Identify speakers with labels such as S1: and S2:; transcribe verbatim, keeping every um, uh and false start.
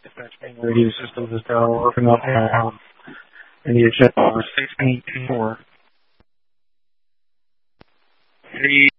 S1: Dispatch main radio systems is down. We're working up now. And the agenda over six eight two four. Three.